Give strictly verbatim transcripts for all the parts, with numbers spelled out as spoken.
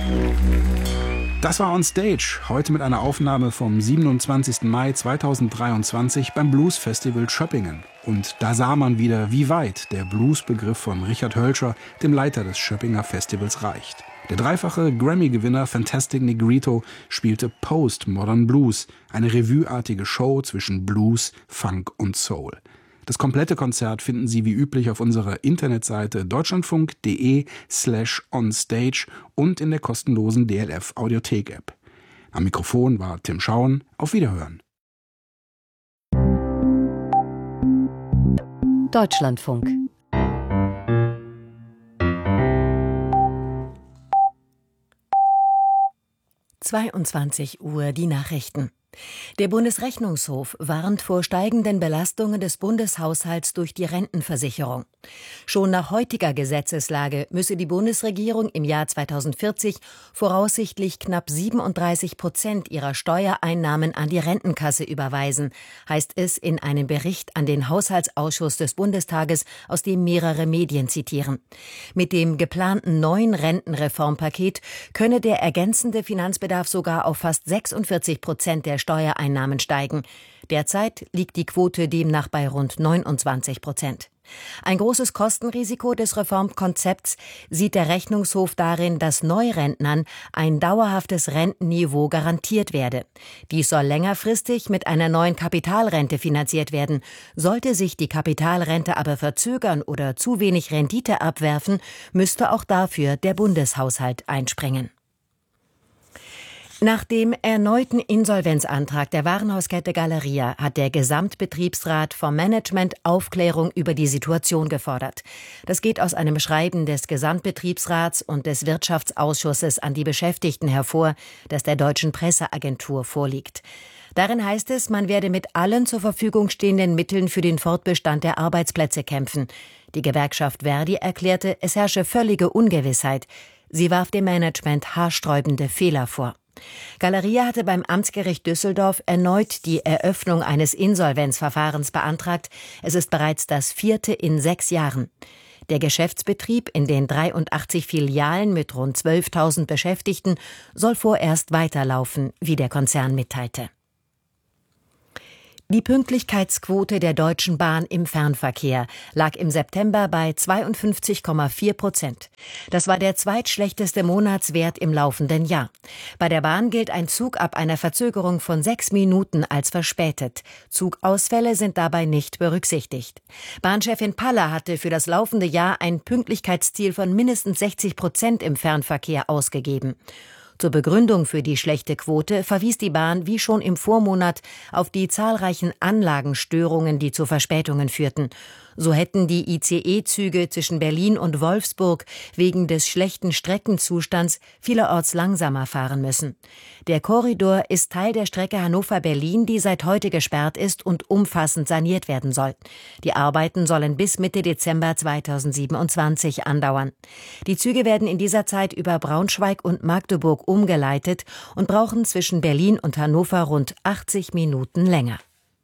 Das war On Stage, heute mit einer Aufnahme vom siebenundzwanzigsten Mai zweitausenddreiundzwanzig beim Blues Festival Schöppingen. Und da sah man wieder, wie weit der Blues-Begriff von Richard Hölscher, dem Leiter des Schöppinger Festivals, reicht. Der dreifache Grammy-Gewinner Fantastic Negrito spielte Post-Modern Blues, eine revueartige Show zwischen Blues, Funk und Soul. Das komplette Konzert finden Sie wie üblich auf unserer Internetseite deutschlandfunk.de slash onstage und in der kostenlosen D L F Audiothek-App. Am Mikrofon war Tim Schauen. Auf Wiederhören. Deutschlandfunk. zweiundzwanzig Uhr, die Nachrichten. Der Bundesrechnungshof warnt vor steigenden Belastungen des Bundeshaushalts durch die Rentenversicherung. Schon nach heutiger Gesetzeslage müsse die Bundesregierung im Jahr zweitausendvierzig voraussichtlich knapp siebenunddreißig Prozent ihrer Steuereinnahmen an die Rentenkasse überweisen, heißt es in einem Bericht an den Haushaltsausschuss des Bundestages, aus dem mehrere Medien zitieren. Mit dem geplanten neuen Rentenreformpaket könne der ergänzende Finanzbedarf sogar auf fast sechsundvierzig Prozent der Steuereinnahmen steigen. Derzeit liegt die Quote demnach bei rund neunundzwanzig Prozent. Ein großes Kostenrisiko des Reformkonzepts sieht der Rechnungshof darin, dass Neurentnern ein dauerhaftes Rentenniveau garantiert werde. Dies soll längerfristig mit einer neuen Kapitalrente finanziert werden. Sollte sich die Kapitalrente aber verzögern oder zu wenig Rendite abwerfen, müsste auch dafür der Bundeshaushalt einspringen. Nach dem erneuten Insolvenzantrag der Warenhauskette Galeria hat der Gesamtbetriebsrat vom Management Aufklärung über die Situation gefordert. Das geht aus einem Schreiben des Gesamtbetriebsrats und des Wirtschaftsausschusses an die Beschäftigten hervor, das der Deutschen Presseagentur vorliegt. Darin heißt es, man werde mit allen zur Verfügung stehenden Mitteln für den Fortbestand der Arbeitsplätze kämpfen. Die Gewerkschaft Verdi erklärte, es herrsche völlige Ungewissheit. Sie warf dem Management haarsträubende Fehler vor. Galeria hatte beim Amtsgericht Düsseldorf erneut die Eröffnung eines Insolvenzverfahrens beantragt. Es ist bereits das vierte in sechs Jahren. Der Geschäftsbetrieb in den dreiundachtzig Filialen mit rund zwölftausend Beschäftigten soll vorerst weiterlaufen, wie der Konzern mitteilte. Die Pünktlichkeitsquote der Deutschen Bahn im Fernverkehr lag im September bei zweiundfünfzig Komma vier Prozent. Das war der zweitschlechteste Monatswert im laufenden Jahr. Bei der Bahn gilt ein Zug ab einer Verzögerung von sechs Minuten als verspätet. Zugausfälle sind dabei nicht berücksichtigt. Bahnchefin Paller hatte für das laufende Jahr ein Pünktlichkeitsziel von mindestens sechzig Prozent im Fernverkehr ausgegeben. Zur Begründung für die schlechte Quote verwies die Bahn wie schon im Vormonat auf die zahlreichen Anlagenstörungen, die zu Verspätungen führten. So hätten die I C E-Züge zwischen Berlin und Wolfsburg wegen des schlechten Streckenzustands vielerorts langsamer fahren müssen. Der Korridor ist Teil der Strecke Hannover-Berlin, die seit heute gesperrt ist und umfassend saniert werden soll. Die Arbeiten sollen bis Mitte Dezember zweitausendsiebenundzwanzig andauern. Die Züge werden in dieser Zeit über Braunschweig und Magdeburg umgeleitet und brauchen zwischen Berlin und Hannover rund achtzig Minuten länger.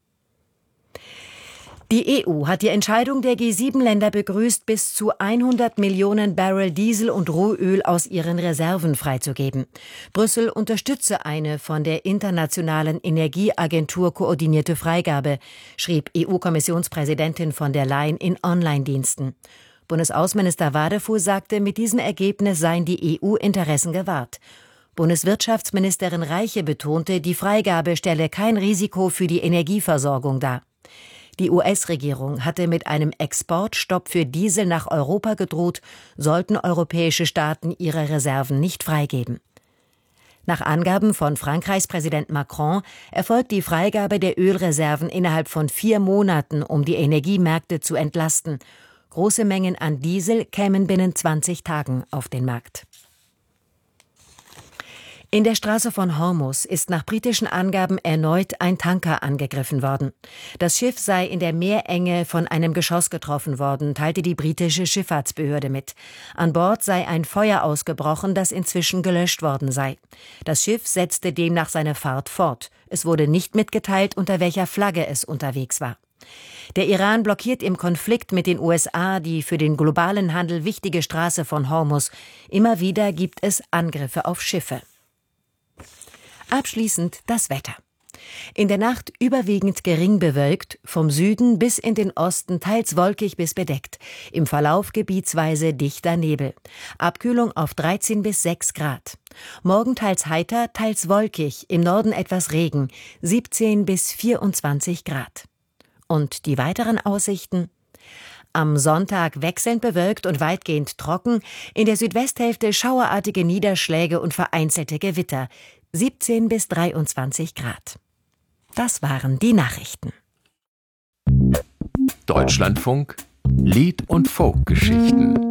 Die E U hat die Entscheidung der G sieben Länder begrüßt, bis zu hundert Millionen Barrel Diesel und Rohöl aus ihren Reserven freizugeben. Brüssel unterstütze eine von der Internationalen Energieagentur koordinierte Freigabe, schrieb E U-Kommissionspräsidentin von der Leyen in Online-Diensten. Bundesaußenminister Wadefuhl sagte, mit diesem Ergebnis seien die E U-Interessen gewahrt. Bundeswirtschaftsministerin Reiche betonte, die Freigabe stelle kein Risiko für die Energieversorgung dar. Die U S-Regierung hatte mit einem Exportstopp für Diesel nach Europa gedroht, sollten europäische Staaten ihre Reserven nicht freigeben. Nach Angaben von Frankreichs Präsident Macron erfolgt die Freigabe der Ölreserven innerhalb von vier Monaten, um die Energiemärkte zu entlasten. Große Mengen an Diesel kämen binnen zwanzig Tagen auf den Markt. In der Straße von Hormuz ist nach britischen Angaben erneut ein Tanker angegriffen worden. Das Schiff sei in der Meerenge von einem Geschoss getroffen worden, teilte die britische Schifffahrtsbehörde mit. An Bord sei ein Feuer ausgebrochen, das inzwischen gelöscht worden sei. Das Schiff setzte demnach seine Fahrt fort. Es wurde nicht mitgeteilt, unter welcher Flagge es unterwegs war. Der Iran blockiert im Konflikt mit den U S A die für den globalen Handel wichtige Straße von Hormuz. Immer wieder gibt es Angriffe auf Schiffe. Abschließend das Wetter. In der Nacht überwiegend gering bewölkt, vom Süden bis in den Osten teils wolkig bis bedeckt, im Verlauf gebietsweise dichter Nebel. Abkühlung auf dreizehn bis sechs Grad. Morgen teils heiter, teils wolkig, im Norden etwas Regen, siebzehn bis vierundzwanzig Grad. Und die weiteren Aussichten? Am Sonntag wechselnd bewölkt und weitgehend trocken, in der Südwesthälfte schauerartige Niederschläge und vereinzelte Gewitter, siebzehn bis dreiundzwanzig Grad. Das waren die Nachrichten. Deutschlandfunk Lied- und Folkgeschichten.